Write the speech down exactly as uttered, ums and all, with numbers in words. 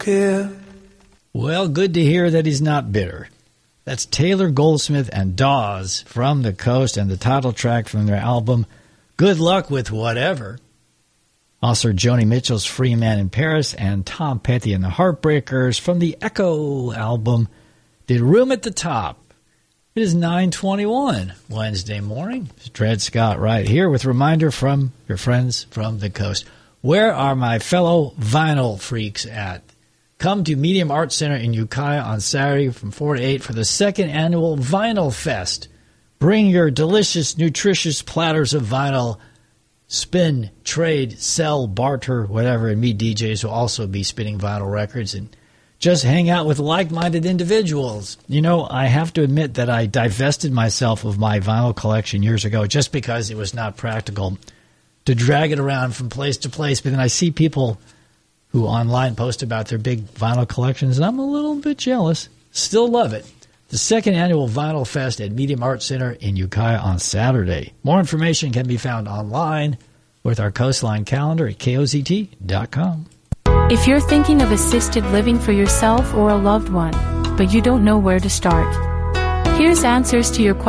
care. Well, good to hear that he's not bitter. That's Taylor Goldsmith and Dawes from the Coast and the title track from their album, Good Luck with Whatever. Also, Joni Mitchell's Free Man in Paris and Tom Petty and the Heartbreakers from the Echo album, did Room at the Top. It is nine twenty-one Wednesday morning. It's Dred Scott right here with a reminder from your friends from the Coast. Where are my fellow vinyl freaks at? Come to Medium Arts Center in Ukiah on Saturday from four to eight for the second annual Vinyl Fest. Bring your delicious, nutritious platters of vinyl. Spin, trade, sell, barter, whatever, and meet D Js who will also be spinning vinyl records and just hang out with like-minded individuals. You know, I have to admit that I divested myself of my vinyl collection years ago just because it was not practical to drag it around from place to place. But then I see people who online post about their big vinyl collections, and I'm a little bit jealous. Still love it. The second annual Vinyl Fest at Medium Arts Center in Ukiah on Saturday. More information can be found online with our Coastline calendar at K O Z T dot com. If you're thinking of assisted living for yourself or a loved one, but you don't know where to start, here's answers to your questions.